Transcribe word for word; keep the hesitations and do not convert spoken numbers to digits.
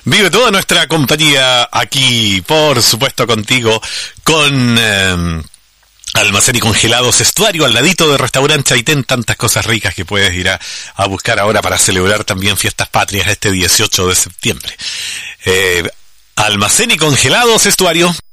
Vive toda nuestra compañía aquí, por supuesto contigo, con eh, Almacén y Congelados Estuario, al ladito de Restaurante Chaitén, tantas cosas ricas que puedes ir a, a buscar ahora para celebrar también fiestas patrias este dieciocho de septiembre. Eh, Almacén y Congelados Estuario.